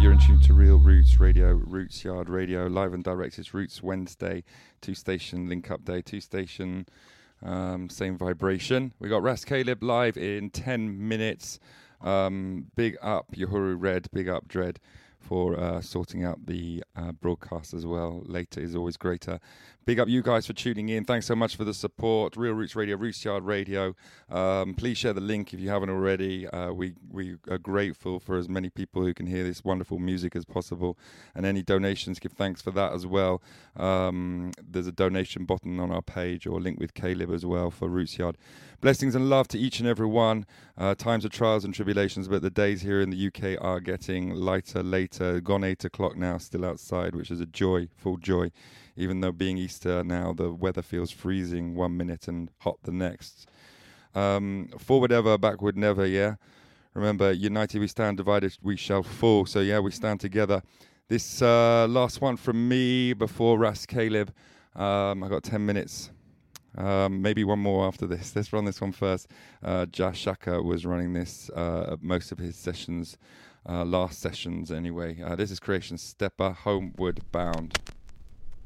You're in tune to Real Roots Radio, Roots Yard Radio, live and direct. It's Roots Wednesday, 2-station link-up day, 2-station, same vibration. We got Ras Caleb live in 10 minutes. Big up Uhuru Red, big up Dread for sorting out the broadcast as well. Later is always greater. Big up you guys for tuning in. Thanks so much for the support. Real Roots Radio, Roots Yard Radio. Please share the link if you haven't already. We are grateful for as many people who can hear this wonderful music as possible. And any donations, give thanks for that as well. There's a donation button on our page or link with Caleb as well for Roots Yard. Blessings and love to each and every one. Times of trials and tribulations, but the days here in the UK are getting lighter, later. Gone 8 o'clock now, still outside, which is a joy, full joy. Even though being Easter now, the weather feels freezing 1 minute and hot the next. Forward ever, backward never, yeah? Remember, united we stand, divided we shall fall. So yeah, we stand together. This last one from me before Ras Caleb. I got 10 minutes. Maybe one more after this. Let's run this one first. Josh Shaka was running this most of his sessions, last sessions anyway. This is Creation Stepper, Homeward Bound.